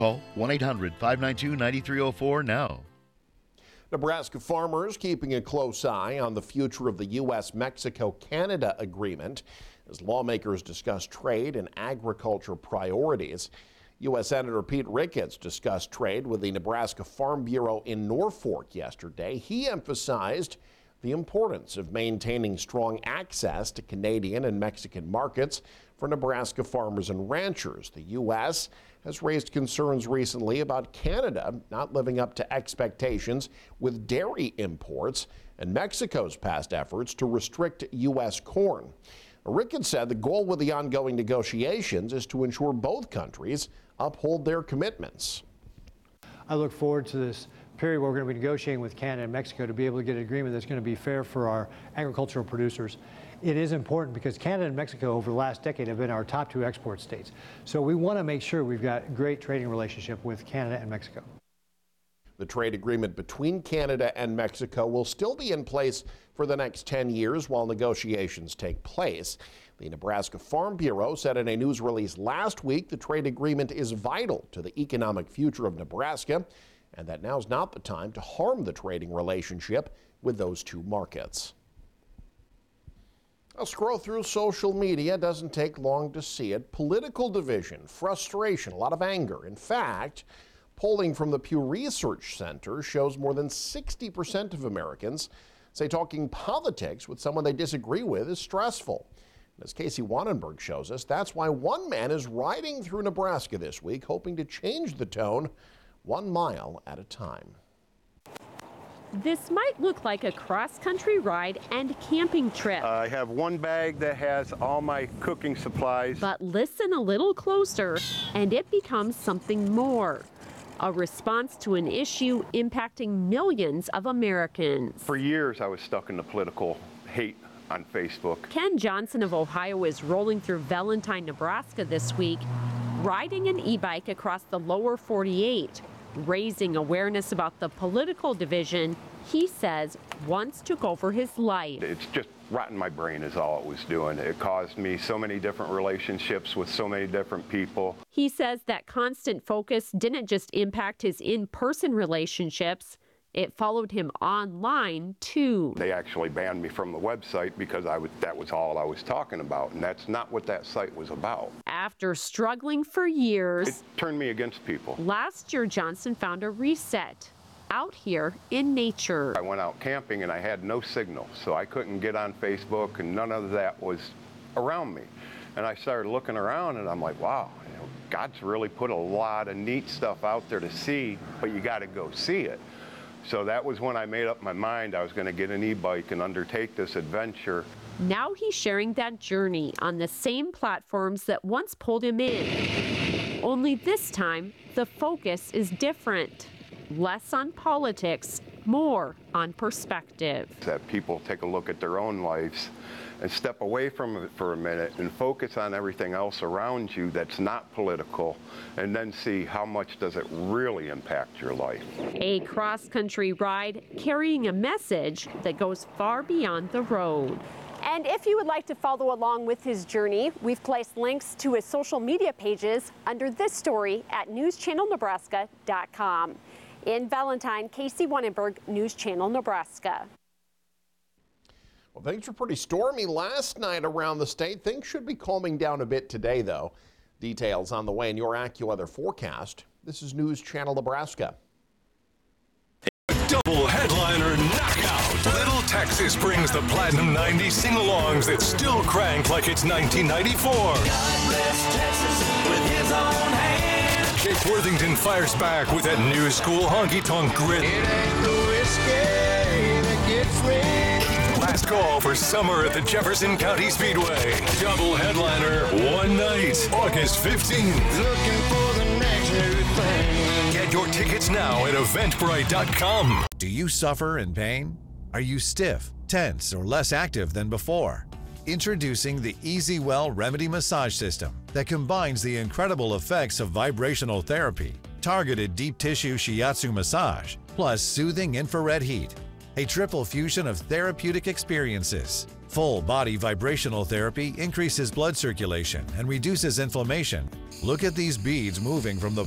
Call 1-800-592-9304 now. Nebraska farmers keeping a close eye on the future of the U.S.-Mexico-Canada agreement as lawmakers discuss trade and agriculture priorities. U.S. Senator Pete Ricketts discussed trade with the Nebraska Farm Bureau in Norfolk yesterday. He emphasized the importance of maintaining strong access to Canadian and Mexican markets for Nebraska farmers and ranchers. The U.S. has raised concerns recently about Canada not living up to expectations with dairy imports and Mexico's past efforts to restrict U.S. corn. Ricketts said the goal with the ongoing negotiations is to ensure both countries uphold their commitments. I look forward to this period where we're going to be negotiating with Canada and Mexico to be able to get an agreement that's going to be fair for our agricultural producers. It is important because Canada and Mexico over the last decade have been our top two export states. So we want to make sure we've got a great trading relationship with Canada and Mexico. The trade agreement between Canada and Mexico will still be in place for the next 10 years while negotiations take place. The Nebraska Farm Bureau said in a news release last week the trade agreement is vital to the economic future of Nebraska and that now's not the time to harm the trading relationship with those two markets. I'll scroll through social media. Doesn't take long to see it. Political division, frustration, a lot of anger. In fact, polling from the Pew Research Center shows more than 60% of Americans say talking politics with someone they disagree with is stressful. And as Casey Wannenberg shows us, that's why one man is riding through Nebraska this week, hoping to change the tone 1 mile at a time. This might look like a cross-country ride and camping trip. I have one bag that has all my cooking supplies. But listen a little closer, and it becomes something more. A response to an issue impacting millions of Americans. For years, I was stuck in the political hate on Facebook. Ken Johnson of Ohio is rolling through Valentine, Nebraska this week, riding an e-bike across the lower 48. Raising awareness about the political division he says once took over his life. It's just rotting my brain is all it was doing. It caused me so many different relationships with so many different people. He says that constant focus didn't just impact his in-person relationships, it followed him online too. They actually banned me from the website because that was all I was talking about, and that's not what that site was about. After struggling for years, it turned me against people. Last year, Johnson found a reset out here in nature. I went out camping and I had no signal, so I couldn't get on Facebook and none of that was around me. And I started looking around and I'm like, wow, God's really put a lot of neat stuff out there to see, but you got to go see it. So that was when I made up my mind I was going to get an e-bike and undertake this adventure. Now he's sharing that journey on the same platforms that once pulled him in. Only this time, the focus is different. Less on politics, more on perspective. That people take a look at their own lives and step away from it for a minute and focus on everything else around you that's not political, and then see how much does it really impact your life. A cross-country ride carrying a message that goes far beyond the road. And if you would like to follow along with his journey, we've placed links to his social media pages under this story at newschannelnebraska.com. In Valentine, Casey Wannenberg, News Channel Nebraska. Well, things were pretty stormy last night around the state. Things should be calming down a bit today, though. Details on the way in your AccuWeather forecast. This is News Channel Nebraska. Double headliner knockout. Little Texas brings the Platinum 90 sing-alongs that still crank like it's 1994. God bless Texas with his own hand. Jake Worthington fires back with that new school honky-tonk grit. It ain't the whiskey that gets me. Last call for summer at the Jefferson County Speedway. Double headliner, one night, August 15th. Looking for the next new thing. Get your tickets now at Eventbrite.com. Do you suffer in pain? Are you stiff, tense, or less active than before? Introducing the EasyWell Remedy Massage System that combines the incredible effects of vibrational therapy, targeted deep tissue shiatsu massage, plus soothing infrared heat. A triple fusion of therapeutic experiences. Full body vibrational therapy increases blood circulation and reduces inflammation. Look at these beads moving from the